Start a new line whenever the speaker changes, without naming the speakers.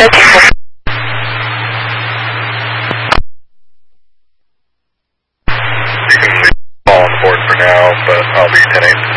You can leave the ball on the board for now, but I'll be 10-8.